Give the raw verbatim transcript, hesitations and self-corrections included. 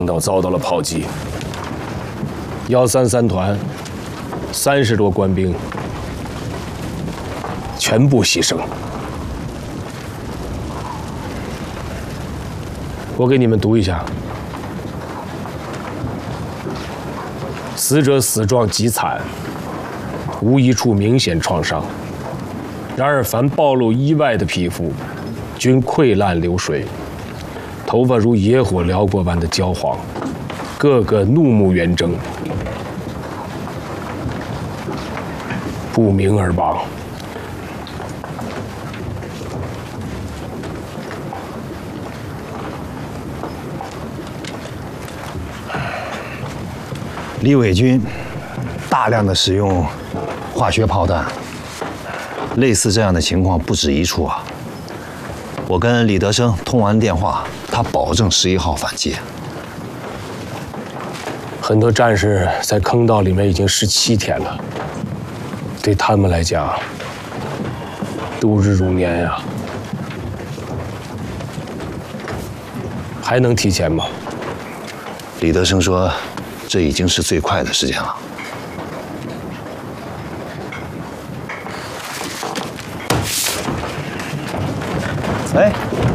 岛遭到了炮击，幺三三团三十多官兵全部牺牲。我给你们读一下：死者死状极惨，无一处明显创伤。然而，凡暴露衣外的皮肤，均溃烂流水，头发如野火燎过般的焦黄，个个怒目圆睁，不明而亡。 李伪军大量的使用化学炮弹，类似这样的情况不止一处啊。我跟李德生通完电话，他保证十一号反击。 很多战士在坑道里面已经十七天了，对他们来讲，度日如年呀。还能提前吗？ 李德生说，这已经是最快的时间了。哎。